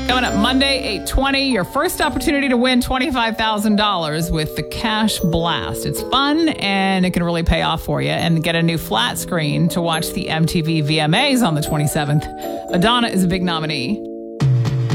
Coming up Monday, 8:20, your first opportunity to win $25,000 with the Cash Blast. It's fun, and it can really pay off for you. And get a new flat screen to watch the MTV VMAs on the 27th. Madonna is a big nominee.